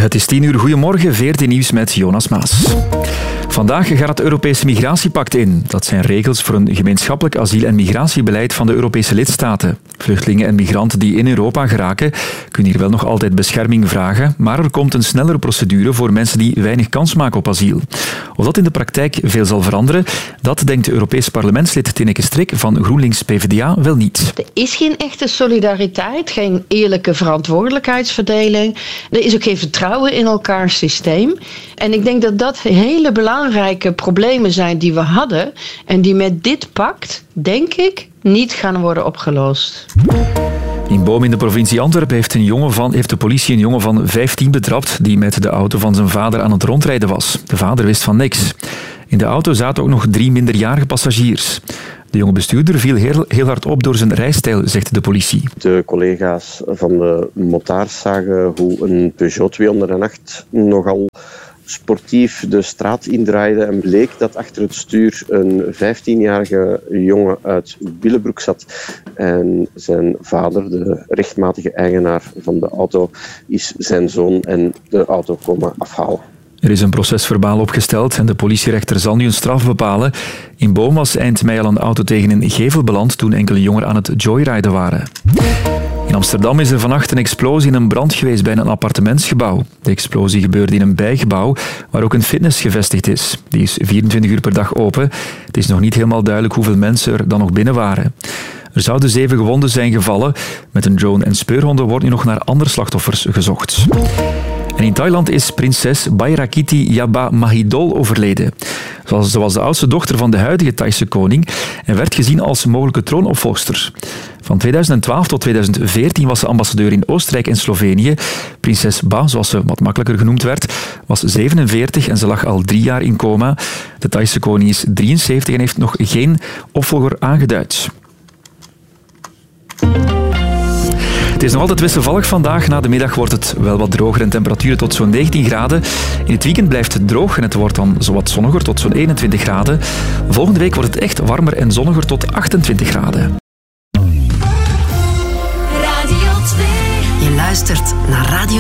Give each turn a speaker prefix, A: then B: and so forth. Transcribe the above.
A: Het is 10 uur. Goedemorgen, VRT Nieuws met Jonas Maas. Vandaag gaat het Europese Migratiepact in. Dat zijn regels voor een gemeenschappelijk asiel- en migratiebeleid van de Europese lidstaten. Vluchtelingen en migranten die in Europa geraken, kunnen hier wel nog altijd bescherming vragen, maar er komt een snellere procedure voor mensen die weinig kans maken op asiel. Of dat in de praktijk veel zal veranderen, dat denkt Europees parlementslid Tineke Strik van GroenLinks-PVDA wel niet.
B: Er is geen echte solidariteit, geen eerlijke verantwoordelijkheidsverdeling. Er is ook geen vertrouwen in elkaars systeem. En ik denk dat dat hele belangrijke problemen zijn die we hadden en die met dit pact, denk ik, niet gaan worden opgelost.
A: In Boom in de provincie Antwerpen heeft de politie een jongen van 15 betrapt die met de auto van zijn vader aan het rondrijden was. De vader wist van niks. In de auto zaten ook nog 3 minderjarige passagiers. De jonge bestuurder viel heel hard op door zijn rijstijl, zegt de politie.
C: De collega's van de motards zagen hoe een Peugeot 208 nogal sportief de straat indraaide en bleek dat achter het stuur een 15-jarige jongen uit Willebroek zat. En zijn vader, de rechtmatige eigenaar van de auto, is zijn zoon en de auto komen afhalen.
A: Er is een procesverbaal opgesteld en de politierechter zal nu een straf bepalen. In Boom was eind mei al een auto tegen een gevel beland toen enkele jongeren aan het joyriden waren. In Amsterdam is er vannacht een explosie in een brand geweest bij een appartementsgebouw. De explosie gebeurde in een bijgebouw waar ook een fitness gevestigd is. Die is 24 uur per dag open. Het is nog niet helemaal duidelijk hoeveel mensen er dan nog binnen waren. Er zouden 7 gewonden zijn gevallen. Met een drone en speurhonden wordt nu nog naar andere slachtoffers gezocht. En in Thailand is prinses Bairakiti Yaba Mahidol overleden. Ze was de oudste dochter van de huidige Thaise koning en werd gezien als mogelijke troonopvolgster. Van 2012 tot 2014 was ze ambassadeur in Oostenrijk en Slovenië. Prinses Ba, zoals ze wat makkelijker genoemd werd, was 47 en ze lag al 3 jaar in coma. De Thaise koning is 73 en heeft nog geen opvolger aangeduid. Het is nog altijd wisselvallig vandaag. Na de middag wordt het wel wat droger en temperaturen tot zo'n 19 graden. In het weekend blijft het droog en het wordt dan zowat zonniger tot zo'n 21 graden. Volgende week wordt het echt warmer en zonniger tot 28 graden.
D: Radio 2. Je luistert naar Radio